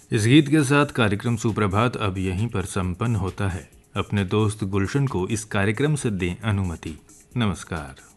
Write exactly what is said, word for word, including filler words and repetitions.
इस गीत के साथ कार्यक्रम सुप्रभात अब यहीं पर संपन्न होता है। अपने दोस्त गुलशन को इस कार्यक्रम से दें अनुमति। नमस्कार।